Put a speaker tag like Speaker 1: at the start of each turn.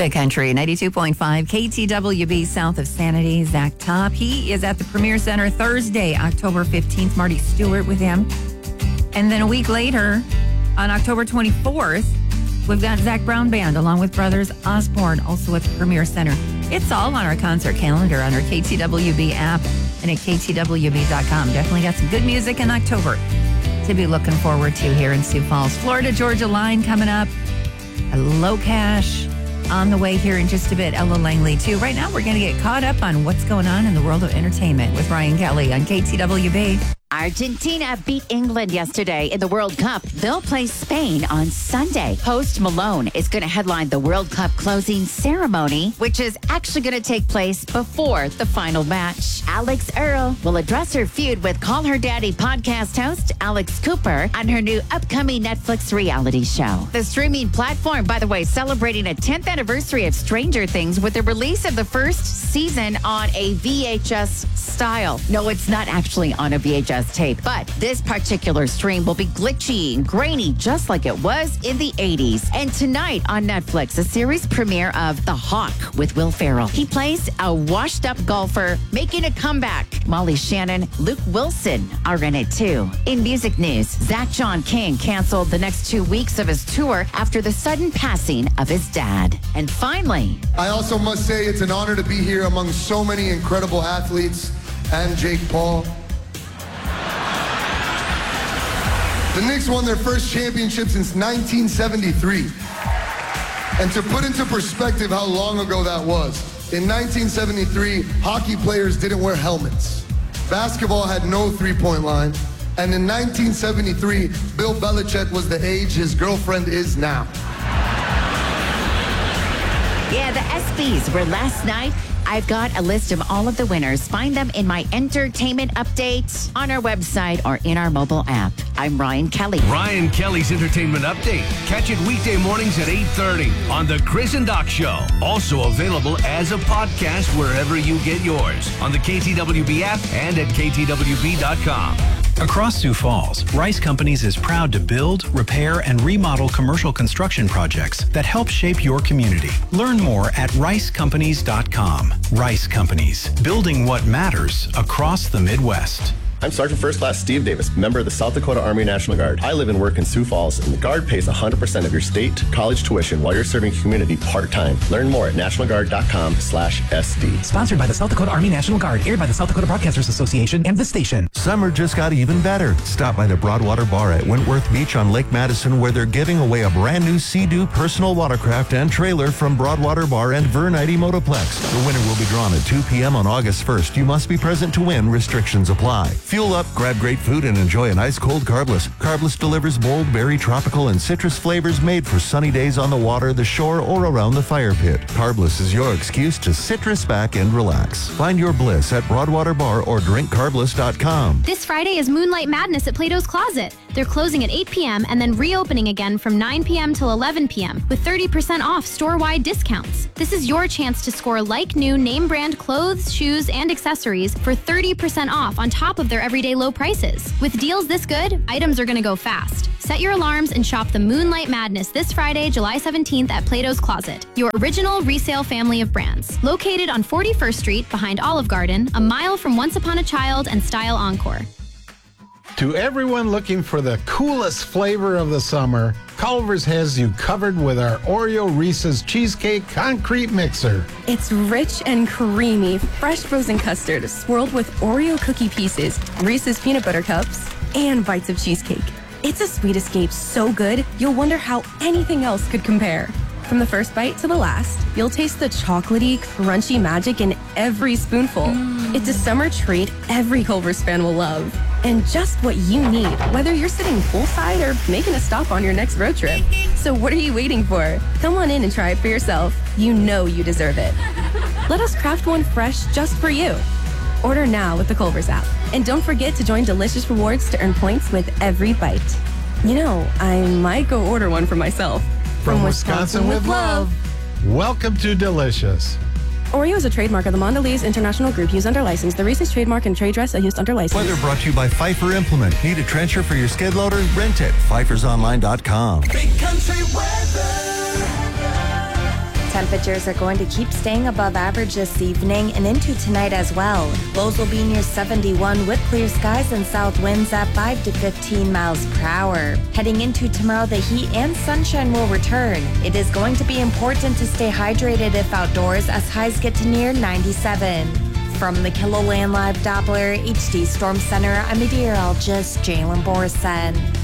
Speaker 1: The Country, 92.5 KTWB south of Sanity. Zach Top. He is at the Premier Center Thursday, October 15th. Marty Stewart with him. And then a week later, on October 24th, we've got Zach Brown Band along with Brothers Osborne, also at the Premier Center. It's all on our concert calendar on our KTWB app and at ktwb.com. Definitely got some good music in October to be looking forward to here in Sioux Falls. Florida-Georgia line coming up. A Low Cash on the way here in just a bit. Ella Langley, too. Right now, we're going to get caught up on what's going on in the world of entertainment with Ryan Kelly on KTWB.
Speaker 2: Argentina beat England yesterday in the World Cup. They'll play Spain on Sunday. Host Malone is going to headline the World Cup closing ceremony, which is actually going to take place before the final match. Alex Earle will address her feud with Call Her Daddy podcast host Alex Cooper on her new upcoming Netflix reality show. The streaming platform, by the way, celebrating a 10th anniversary of Stranger Things with the release of the first season on a VHS style. No, it's not actually on a VHS tape, but this particular stream will be glitchy and grainy just like it was in the 80s. And tonight on Netflix, a series premiere of The Hawk with Will Ferrell. He plays a washed-up golfer making a comeback. Molly Shannon, Luke Wilson are in it too. In music news, Zach John King canceled the next 2 weeks of his tour after the sudden passing of his dad. And finally,
Speaker 3: I also must say it's an honor to be here among so many incredible athletes and Jake Paul. The Knicks won their first championship since 1973. And to put into perspective how long ago that was, in 1973, hockey players didn't wear helmets. Basketball had no three-point line. And in 1973, Bill Belichick was the age his girlfriend is now.
Speaker 2: Yeah, the ESPYs were last night. I've got a list of all of the winners. Find them in my entertainment update on our website or in our mobile app. I'm Ryan Kelly.
Speaker 4: Ryan Kelly's Entertainment Update. Catch it weekday mornings at 8:30 on The Chris and Doc Show. Also available as a podcast wherever you get yours on the KTWB app and at ktwb.com.
Speaker 5: Across Sioux Falls, Rice Companies is proud to build, repair, and remodel commercial construction projects that help shape your community. Learn more at ricecompanies.com. Rice Companies, building what matters across the Midwest.
Speaker 6: I'm Sergeant First Class Steve Davis, member of the South Dakota Army National Guard. I live and work in Sioux Falls, and the Guard pays 100% of your state college tuition while you're serving your community part-time. Learn more at nationalguard.com/SD.
Speaker 7: Sponsored by the South Dakota Army National Guard, aired by the South Dakota Broadcasters Association and the station.
Speaker 8: Summer just got even better. Stop by the Broadwater Bar at Wentworth Beach on Lake Madison, where they're giving away a brand new Sea-Doo personal watercraft and trailer from Broadwater Bar and Vernite Motoplex. The winner will be drawn at 2 p.m. on August 1st. You must be present to win. Restrictions apply. Fuel up, grab great food, and enjoy an ice-cold Carbless. Carbless delivers bold, berry, tropical, and citrus flavors made for sunny days on the water, the shore, or around the fire pit. Carbless is your excuse to citrus back and relax. Find your bliss at Broadwater Bar or drinkcarbless.com.
Speaker 9: This Friday is Moonlight Madness at Plato's Closet. They're closing at 8 p.m. and then reopening again from 9 p.m. till 11 p.m. with 30% off store-wide discounts. This is your chance to score like-new name-brand clothes, shoes, and accessories for 30% off on top of their everyday low prices. With deals this good, items are going to go fast. Set your alarms and shop the Moonlight Madness this Friday, July 17th at Plato's Closet, your original resale family of brands. Located on 41st Street behind Olive Garden, a mile from Once Upon a Child and Style Encore.
Speaker 10: To everyone looking for the coolest flavor of the summer, Culver's has you covered with our Oreo Reese's Cheesecake Concrete Mixer.
Speaker 11: It's rich and creamy, fresh frozen custard swirled with Oreo cookie pieces, Reese's peanut butter cups, and bites of cheesecake. It's a sweet escape so good, you'll wonder how anything else could compare. From the first bite to the last, you'll taste the chocolatey, crunchy magic in every spoonful. It's a summer treat every Culver's fan will love. And just what you need, whether you're sitting poolside or making a stop on your next road trip. So what are you waiting for? Come on in and try it for yourself. You know you deserve it. Let us craft one fresh just for you. Order now with the Culver's app. And don't forget to join Delicious Rewards to earn points with every bite. You know, I might go order one for myself.
Speaker 10: From Wisconsin with love. Welcome to Delicious.
Speaker 11: Oreo is a trademark of the Mondelez International Group used under license. The Reese's trademark and trade dress are used under license.
Speaker 8: Weather brought to you by Pfeiffer Implement. Need a trencher for your skid loader? Rent it. PfeiffersOnline.com.
Speaker 12: Big country weather. Temperatures are going to keep staying above average this evening and into tonight as well. Lows will be near 71 with clear skies and south winds at 5 to 15 miles per hour. Heading into tomorrow, the heat and sunshine will return. It is going to be important to stay hydrated if outdoors as highs get to near 97. From the KILOLAND Live Doppler HD Storm Center, I'm meteorologist Jalen Borson.